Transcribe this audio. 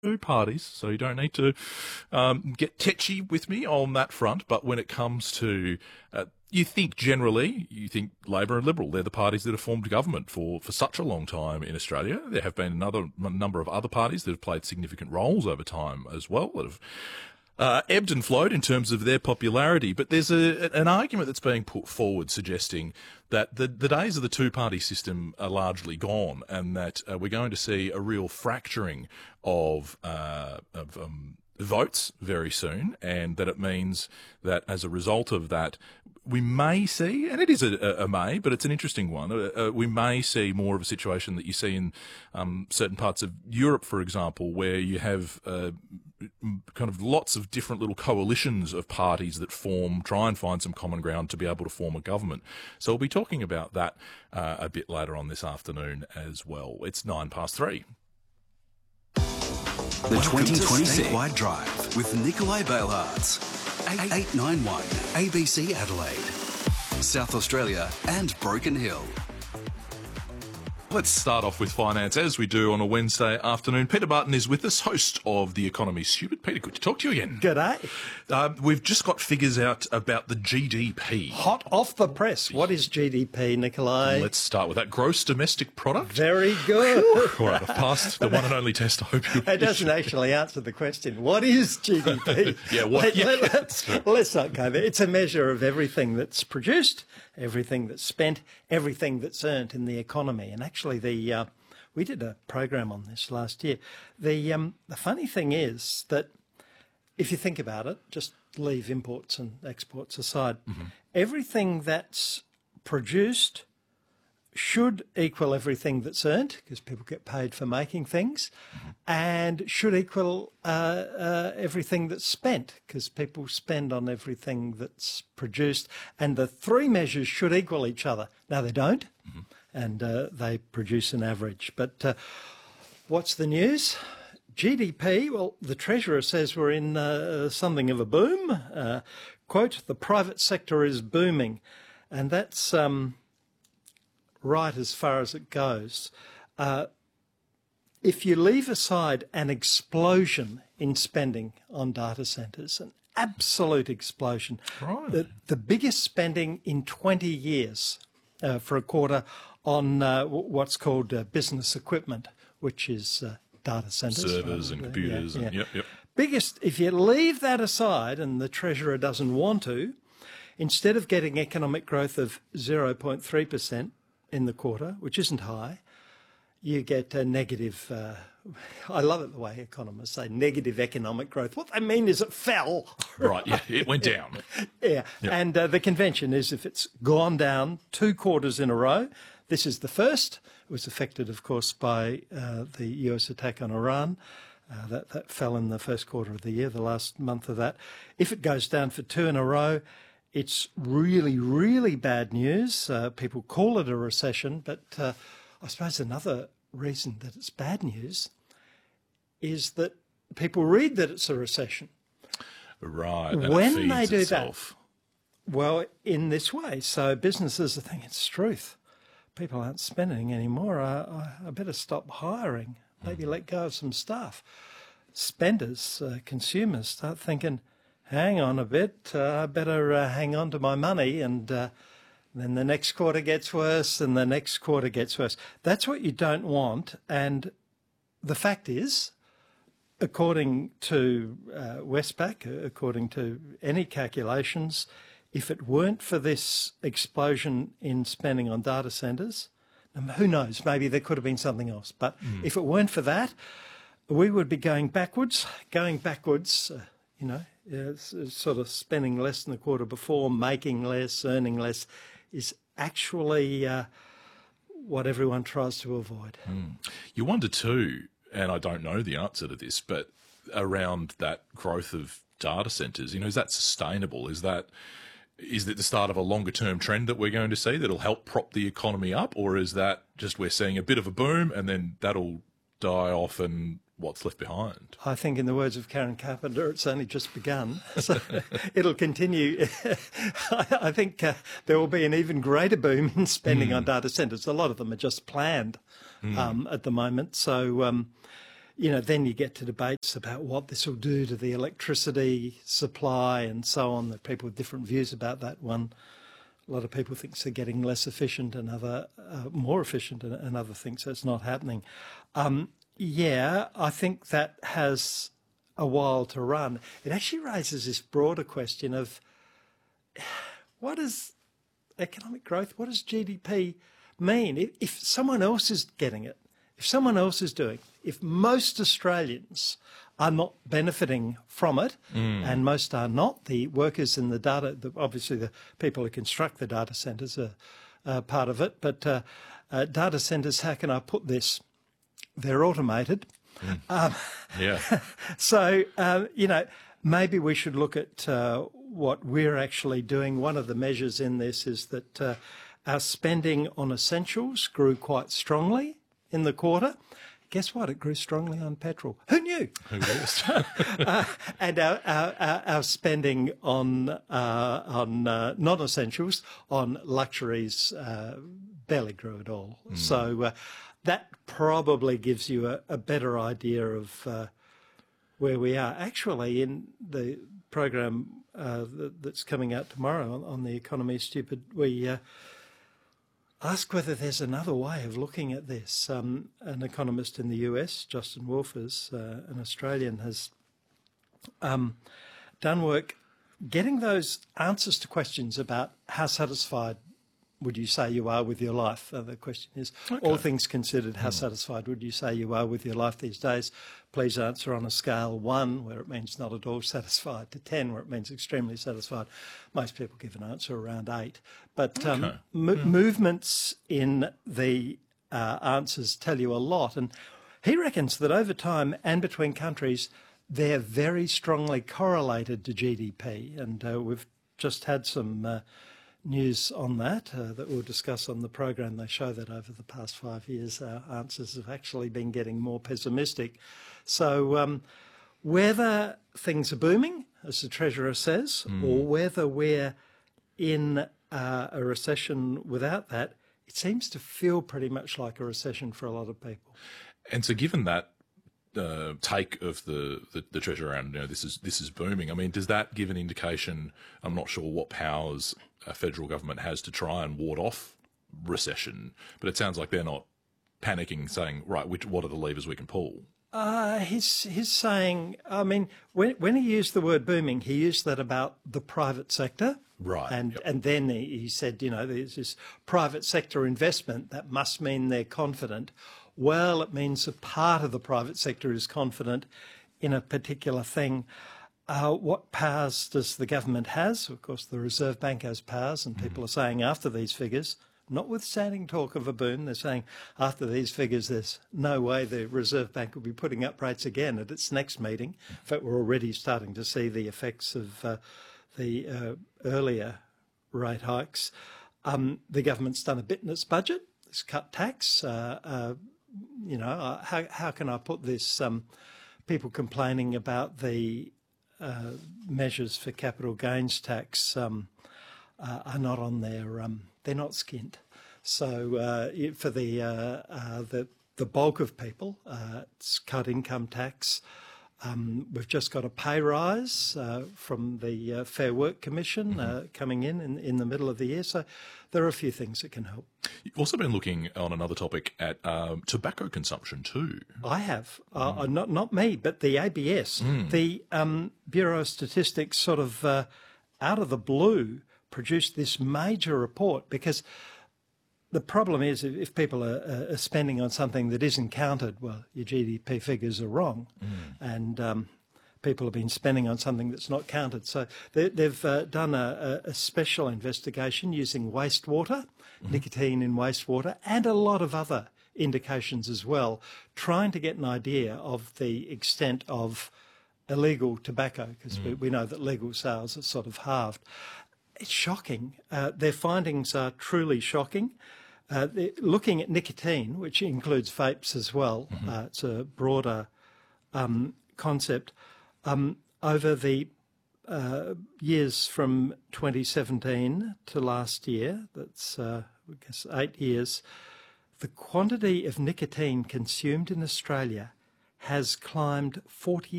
two parties, so you don't need to get tetchy with me on that front. But when it comes to you think Labor and Liberal, they're the parties that have formed government for such a long time in Australia. There have been another number of other parties that have played significant roles over time as well, that have ebbed and flowed in terms of their popularity. But there's an argument that's being put forward suggesting that the days of the two-party system are largely gone, and that we're going to see a real fracturing of votes very soon, and that it means that as a result of that, we may see, and it is a may, but it's an interesting one, we may see more of a situation that you see in certain parts of Europe, for example, where you have kind of lots of different little coalitions of parties that try and find some common ground to be able to form a government. So we'll be talking about that a bit later on this afternoon as well. It's 3:09. The 2020 Statewide Drive with Nicolai Balehards, 891 ABC Adelaide, South Australia and Broken Hill. Let's start off with finance, as we do on a Wednesday afternoon. Peter Barton is with us, host of The Economy Stupid. Peter, good to talk to you again. G'day. We've just got figures out about the GDP. Hot off the press. What is GDP, Nicolai? Let's start with that. Gross domestic product. Very good. All right, I've passed the one and only test. I hope you... It doesn't actually answer the question. What is GDP? Let's not go there. It's a measure of everything that's produced, everything that's spent, everything that's earned in the economy. And actually, we did a program on this last year. The funny thing is that if you think about it, just leave imports and exports aside, everything that's produced should equal everything that's earned, because people get paid for making things, and should equal everything that's spent, because people spend on everything that's produced. And the three measures should equal each other. Now, they don't, and they produce an average. But what's the news? GDP, well, the Treasurer says we're in something of a boom. Quote, the private sector is booming. And that's right as far as it goes. If you leave aside an explosion in spending on data centres, an absolute explosion, right. The biggest spending in 20 years for a quarter on what's called business equipment, which is data centres. Servers and computers. Yeah. And yep. Biggest, if you leave that aside, and the Treasurer doesn't want to, instead of getting economic growth of 0.3% in the quarter, which isn't high, you get a negative, I love it the way economists say negative economic growth. What they mean is it fell. Right, yeah, it went down. Yeah, yep. And the convention is if it's gone down 2 quarters in a row, this is the first. It was affected, of course, by the US attack on Iran. That fell in the first quarter of the year, the last month of that. If it goes down for 2 in a row, it's really, really bad news. People call it a recession, but I suppose another reason that it's bad news is that people read that it's a recession. Right. When they do that, well, in this way, so businesses are thinking it's truth. People aren't spending anymore. I better stop hiring, maybe let go of some staff. Spenders, consumers start thinking, hang on a bit, I better hang on to my money, and then the next quarter gets worse and the next quarter gets worse. That's what you don't want. And the fact is, according to Westpac, according to any calculations, if it weren't for this explosion in spending on data centres, who knows, maybe there could have been something else. But if it weren't for that, we would be going backwards, sort of spending less than the quarter before, making less, earning less, is actually what everyone tries to avoid. You wonder too, and I don't know the answer to this, but around that growth of data centres, is that sustainable? Is it the start of a longer term trend that we're going to see that'll help prop the economy up, or is that just we're seeing a bit of a boom and then that'll die off and what's left behind? I think, in the words of Karen Carpenter, it's only just begun. So it'll continue. I think there will be an even greater boom in spending on data centres. A lot of them are just planned at the moment. So, then you get to debates about what this will do to the electricity supply and so on. There are people with different views about that one. A lot of people think they're getting less efficient and other more efficient, and other thinks it's not happening. I think that has a while to run. It actually raises this broader question of what is economic growth? What does GDP mean? If someone else is getting it, if someone else is doing, if most Australians are not benefiting from it, and most are not, the workers in the data, obviously the people who construct the data centres are part of it, but data centres, how can I put this? They're automated. So, maybe we should look at what we're actually doing. One of the measures in this is that our spending on essentials grew quite strongly in the quarter. Guess what? It grew strongly on petrol. Who knew? Who knows? And our spending on non-essentials, on luxuries, barely grew at all. So that probably gives you a better idea of where we are. Actually, in the program that's coming out tomorrow on The Economy is Stupid, we ask whether there's another way of looking at this. An economist in the US, Justin Wolfers, an Australian, has done work getting those answers to questions about how satisfied would you say you are with your life? The question is, all things considered, how satisfied would you say you are with your life these days? Please answer on a scale 1, where it means not at all satisfied, to 10, where it means extremely satisfied. Most people give an answer around 8. But movements in the answers tell you a lot. And he reckons that over time and between countries, they're very strongly correlated to GDP. And we've just had some news on that we'll discuss on the program. They show that over the past 5 years, our answers have actually been getting more pessimistic. So whether things are booming, as the Treasurer says, or whether we're in a recession without that, it seems to feel pretty much like a recession for a lot of people. And so given that take of the Treasurer around, this is booming, I mean, does that give an indication? I'm not sure what powers a federal government has to try and ward off recession, but it sounds like they're not panicking, saying, right, what are the levers we can pull? He's saying, I mean, when he used the word booming, he used that about the private sector. Right. And then he said, there's this private sector investment, that must mean they're confident. Well, it means a part of the private sector is confident in a particular thing. What powers does the government has? Of course, the Reserve Bank has powers, and people are saying after these figures, notwithstanding talk of a boom, they're saying after these figures, there's no way the Reserve Bank will be putting up rates again at its next meeting. In fact, we're already starting to see the effects of the earlier rate hikes. The government's done a bit in its budget. It's cut tax. How can I put this? People complaining about the measures for capital gains tax are not on their. They're not skint. So for the bulk of people, it's cut income tax. We've just got a pay rise from the Fair Work Commission coming in the middle of the year. So there are a few things that can help. You've also been looking on another topic at tobacco consumption too. I have. Not me, but the ABS. The Bureau of Statistics sort of out of the blue produced this major report, because the problem is if people are spending on something that isn't counted, well, your GDP figures are wrong. And people have been spending on something that's not counted. So they've done a special investigation using wastewater, nicotine in wastewater, and a lot of other indications as well, trying to get an idea of the extent of illegal tobacco, because we know that legal sales are sort of halved. It's shocking. Their findings are truly shocking. Looking at nicotine, which includes vapes as well, it's a broader concept. Over the years from 2017 to last year, that's I guess 8 years, the quantity of nicotine consumed in Australia has climbed 40